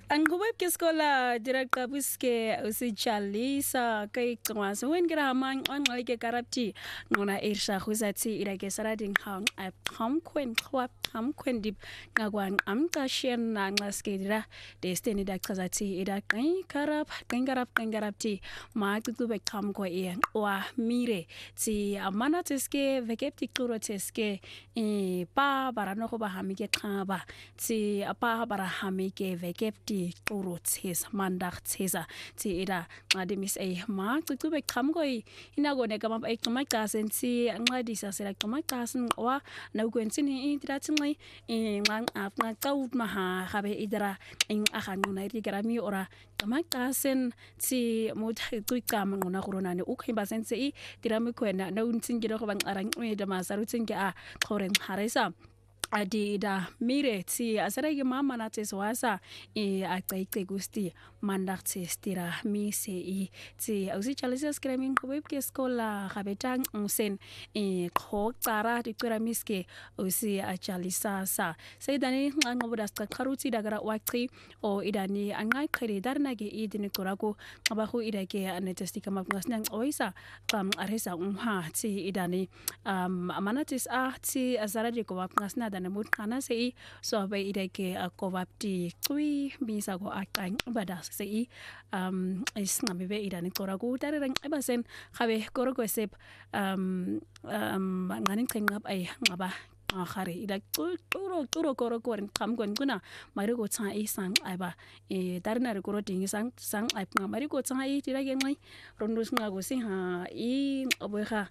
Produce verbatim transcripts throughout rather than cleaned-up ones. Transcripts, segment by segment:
Angubeb ke skola director buske usichalisa kai qwas wen grama nqanqali ke karapti ngona irsha khuzati ira ke sarading hang ap kham kwen khwap kham kwen dip ngakwan amqashen na nqaskedira destiny da qazati ida kai karap kai karap kai karapti ma tutube kham ko e wa mire ti amana tseske vekepti kluro tseske e pa barano go ba hamike khaba ti apa bara hamike vekepti Uro tes mandak tesa ti ida ngadi mis e ma tutube khamgoi inagone kama e kama kasen ti ngadi sa sela kama kasen wa na kwentini intratsingai e ngang afna qaut maha habe idra in akhanguna irigrami ora kama kasen ti muthiqi kama ngona corona ne ukhimba sense i dirami kwena na untsingira go bang arang e da masarutsinge a khoreng haresa adi da mire ti asarege mama na tswasa e aqaiqe gusti mandak tsestira mi se i ti ausi chalisa screaming ko ke skola gabetang unsen e khoqara diqira miske ausi a chalisa sa sayidani ngangoboda skharuti dagara waqi o idani angai khire darna ge idini korako abahu idake anetestika mabngasnang oisa kam aresa umha ti idani um amanatis a ti azarade ko mabngasna namut kana sei so ba idake akobapti tui bisa go akang bada sei um is namibe idani koragu tareng ebasen khabe koroko sep um um nganin khengap ai ngaba khare ida turo turo koroko ren kam gon kuna mari go tsa isang aiba e tarna re koro ding sang sang ai mari go tsa i tirage ngai rondus ngago si ha i oboha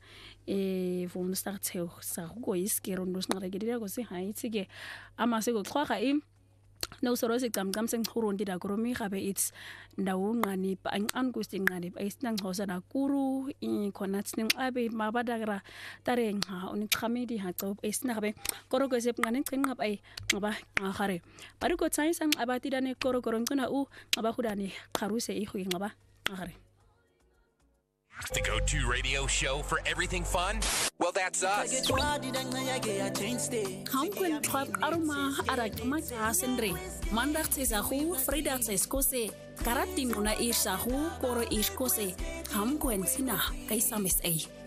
e von start theo sa go iske rondus ngare gedira go si ha itsige amase go khwa im no sorose kam kam seng hurundi da kromi khabe it's ndawun ngani pa an gustin ngani pa isnang hosana kuru i konats ning abe mabadagra tareng ha un khamidi ha to isna khabe koro go sep ngani ken ngap ai ngaba khare pari ko tsai sang abati dane koro koro kuna u ngaba khudani kharuse i khu ngaba khare. The go-to radio show for everything fun? Well, that's us. Hamkwen trap arma arak makasenre. Mandak tsezahu, Frida tseskose. Karati muna ishahu, koro ishkose. Hamkwen sina, kaisamis ei.